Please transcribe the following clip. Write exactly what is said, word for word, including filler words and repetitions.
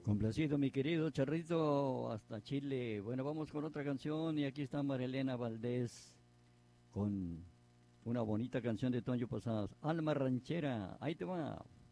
Complacido, mi querido Charrito, hasta Chile. Bueno, vamos con otra canción y aquí está Marilena Valdés con una bonita canción de Toño Posadas, Alma Ranchera. Ahí te va.